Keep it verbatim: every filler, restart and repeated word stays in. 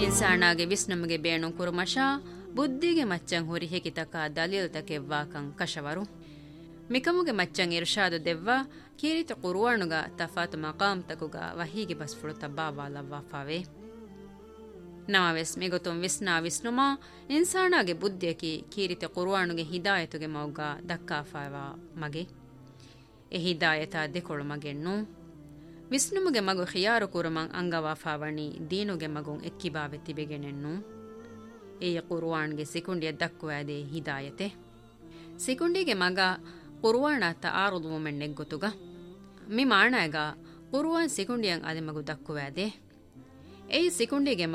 ಇನ್ಸಾನಾಗೆ ವಿಸ್ನಮಗೆ ಬೇಣು ಕುರುಮಶ ಬುದ್ಧಿಗೆ ಮಚ್ಚಂ ಹುರಿ ಹೆಕಿತಕ ದಲೀಲ್ತಕೆ ವಾಕಂ ಕಶವರು ಮಿಕಮುಗೆ ಮಚ್ಚಂ ಇರ್ಷಾದು ದೆವ್ವ ಕೀರಿತ ಕುರುವಾಣುಗ ತಫಾತು ಮಕಾಮ್ ತಕುಗ ವಹೀಗೆ ಬಸ್ಫುಳು ತಬ್ಬಾವಾಲವ್ವಾಫಾವೆ ನಮವೆಸ್ ಮಿಗೊತುಂ ವಿಸ್ನಾ ವಿಸ್ನುಮಾ ಇನ್ಸಾನಾಗೆ ಬುದ್ಧಿಯಕಿ ಕೀರಿತ ಕುರುವಾಣುಗೆ ಹಿದಾಯತುಗೆ ಮೌಗ ದಕ್ಕಾಫಾವಾ ಮಗೆ ಎ ಹಿದಾಯತ ದೆಕೊಳು ಮಗೆಣ್ಣು ವಿಸ್ನುಮುಗೆ ಮಗು ಖಿಯಾರು ಕುರುಮಂ ಅಂಗವಾಫಾವಣಿ ದೀನುಗೆ ಮಗುಂ ಎಕ್ಕಿಬಾವೆ ತಿಬೆಗೆನೆನ್ನು ಏಯ ಕುರುವಾಣ್ಗೆ ಸಿಕುಂಡಿಯ ದಕ್ಕುವಾದೆ ಹಿದಾಯತೆ ಸಿಕುಂಡಿಗೆ ಮಗ ಕುರುವಾಣ ತಾರುದು ಮೆಣ್ಣೆಗ್ಗೊತುಗ ಮಿ ಮಾಣಾಗ ಕುರುವಾನ್ ಸಿಕುಂಡಿಯಂ ಅದೆ ಮಗು ದಕ್ಕುವಾದೆ ಏಯ್ ಸಿಕುಂಡಿಗೆ